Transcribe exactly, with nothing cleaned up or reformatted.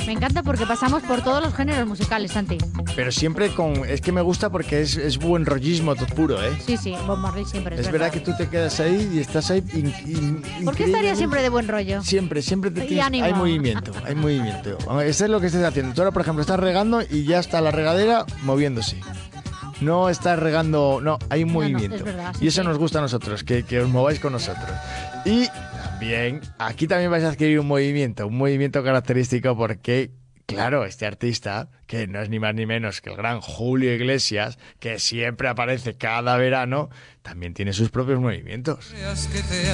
Me encanta porque pasamos por todos los géneros musicales, Santi. Pero siempre con... Es que me gusta porque es, es buen rollismo puro, ¿eh? Sí, sí, Bob Marley siempre es, es verdad. verdad que tú te quedas ahí y estás ahí... In, in, ¿Por qué estaría siempre de buen rollo? Siempre, siempre te tienes, ánimo. Hay movimiento, hay movimiento. Eso es lo que estás haciendo. Tú ahora, por ejemplo, estás regando y ya está la regadera moviéndose. No estás regando... No, hay un movimiento. No, no, es verdad, sí, y eso sí. nos gusta a nosotros, que, que os mováis con nosotros. Y también, aquí también vais a adquirir un movimiento, un movimiento característico porque... Claro, este artista, que no es ni más ni menos que el gran Julio Iglesias, que siempre aparece cada verano, también tiene sus propios movimientos.